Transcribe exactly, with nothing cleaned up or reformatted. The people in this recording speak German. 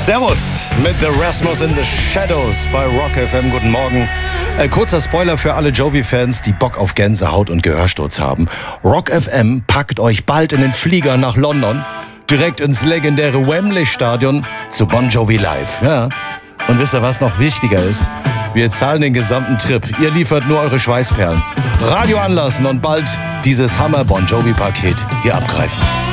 Servus mit The Rasmus in the Shadows bei Rock F M. Guten Morgen. Äh, kurzer Spoiler für alle Jovi-Fans, die Bock auf Gänsehaut und Gehörsturz haben. Rock F M packt euch bald in den Flieger nach London, direkt ins legendäre Wembley-Stadion zu Bon Jovi live. Ja. Und wisst ihr, was noch wichtiger ist? Wir zahlen den gesamten Trip. Ihr liefert nur eure Schweißperlen. Radio anlassen und bald dieses Hammer Bon Jovi-Paket hier abgreifen.